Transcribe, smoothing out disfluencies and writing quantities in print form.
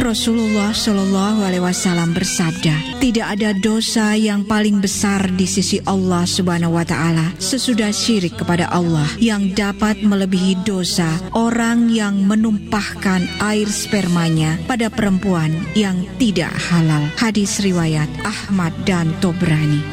Rasulullah Shallallahu Alaihi Wasallam bersabda, tidak ada dosa yang paling besar di sisi Allah Subhanahu Wa Taala sesudah syirik kepada Allah yang dapat melebihi dosa orang yang menumpahkan air spermanya pada perempuan yang tidak halal. Hadis riwayat Ahmad dan Tobrani.